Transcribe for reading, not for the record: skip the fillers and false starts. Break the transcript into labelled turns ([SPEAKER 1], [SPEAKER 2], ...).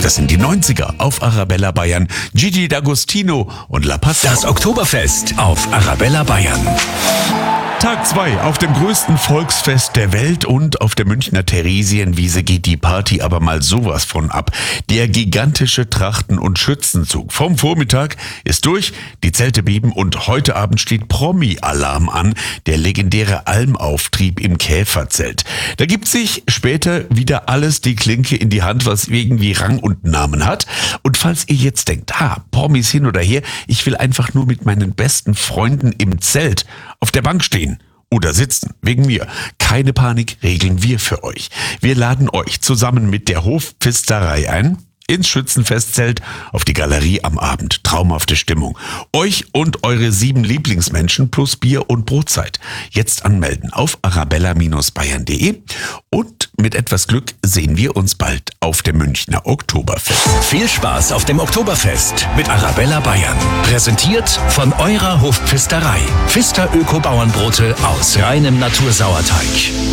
[SPEAKER 1] Das sind die 90er auf Arabella Bayern. Gigi D'Agostino und La Paz.
[SPEAKER 2] Das Oktoberfest auf Arabella Bayern.
[SPEAKER 1] Tag 2 auf dem größten Volksfest der Welt und auf der Münchner Theresienwiese geht die Party aber mal sowas von ab. Der gigantische Trachten- und Schützenzug vom Vormittag ist durch, die Zelte beben und heute Abend steht Promi-Alarm an, der legendäre Almauftrieb im Käferzelt. Da gibt sich später wieder alles die Klinke in die Hand, was irgendwie Rang und Namen hat. Und falls ihr jetzt denkt, Promis hin oder her, ich will einfach nur mit meinen besten Freunden im Zelt auf der Bank stehen oder sitzen, wegen mir. Keine Panik, regeln wir für euch. Wir laden euch zusammen mit der Hofpfisterei ein ins Schützenfestzelt, auf die Galerie am Abend. Traumhafte Stimmung. Euch und eure 7 Lieblingsmenschen plus Bier und Brotzeit. Jetzt anmelden auf arabella-bayern.de und mit etwas Glück sehen wir uns bald auf dem Münchner Oktoberfest.
[SPEAKER 2] Viel Spaß auf dem Oktoberfest mit Arabella Bayern. Präsentiert von eurer Hofpfisterei. Pfister Öko-Bauernbrote aus reinem Natursauerteig.